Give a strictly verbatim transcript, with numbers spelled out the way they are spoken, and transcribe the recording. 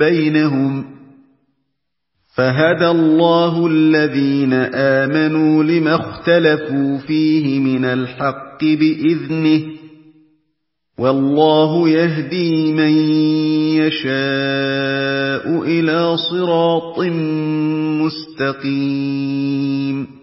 بينهم فهدى الله الذين آمنوا لما اختلفوا فيه من الحق بإذنه والله يهدي من يشاء إلى صراط مستقيم